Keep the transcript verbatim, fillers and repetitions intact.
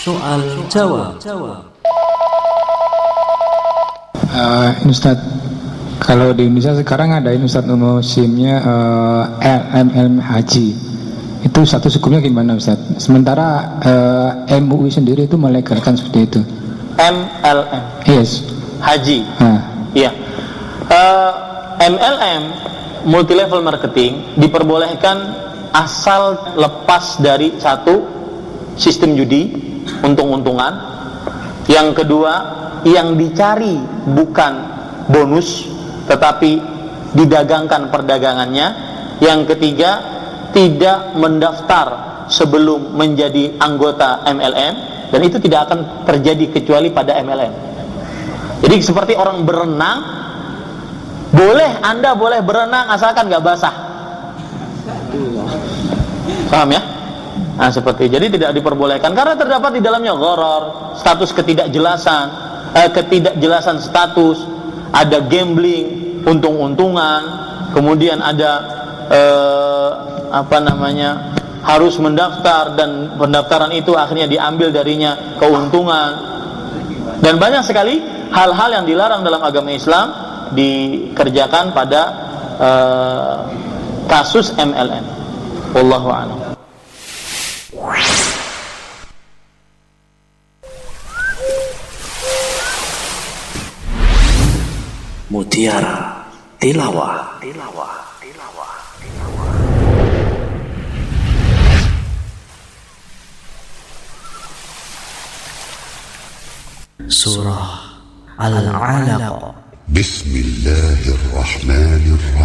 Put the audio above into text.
Soal jawab. Uh, Ustaz, kalau di Indonesia sekarang ada ini Ustaz musimnya uh, M L M haji. Itu satu hukumnya gimana Ustaz? Sementara uh, M U I sendiri itu melegalkan seperti itu. M L M. Yes. Haji. Nah. Iya. Uh, M L M, multi level marketing, diperbolehkan asal lepas dari satu, sistem judi, untung-untungan. Yang kedua, yang dicari bukan bonus tetapi didagangkan perdagangannya. Yang ketiga, tidak mendaftar sebelum menjadi anggota M L M, dan itu tidak akan terjadi kecuali pada M L M. Jadi seperti orang berenang, boleh Anda boleh berenang asalkan nggak basah. Paham ya? Nah seperti, jadi tidak diperbolehkan karena terdapat di dalamnya gharar, status ketidakjelasan, eh, ketidakjelasan status, ada gambling, untung-untungan, kemudian ada eh, apa namanya harus mendaftar dan pendaftaran itu akhirnya diambil darinya keuntungan, dan banyak sekali hal-hal yang dilarang dalam agama Islam dikerjakan pada eh, kasus M L M. Wallahu a'lam. Mutiara Tilawah. Tilawah. Tilawah. Tilawah. Surah Al-Alaq. Bismillahirrahmanirrahim.